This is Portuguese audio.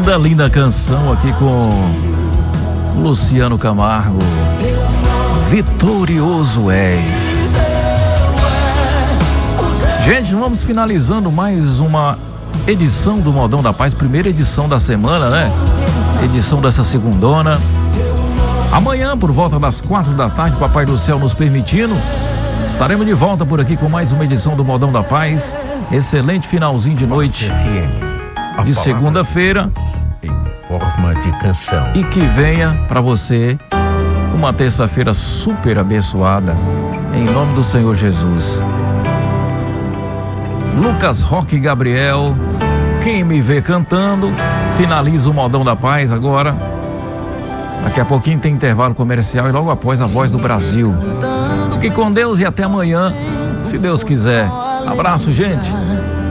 Linda canção aqui com Luciano Camargo. Vitorioso és. Gente, vamos finalizando mais uma edição do Modão da Paz, primeira edição da semana, né? Edição dessa segundona. Amanhã, por volta das 4 da tarde, Papai do Céu nos permitindo, estaremos de volta por aqui com mais uma edição do Modão da Paz. Excelente finalzinho de noite de segunda-feira em forma de canção. E que venha para você uma terça-feira super abençoada, em nome do Senhor Jesus. Lucas Roque Gabriel, quem me vê cantando, finaliza o Modão da Paz agora. Daqui a pouquinho tem intervalo comercial e logo após a Voz do Brasil. Fique com Deus e até amanhã, se Deus quiser. Abraço, gente.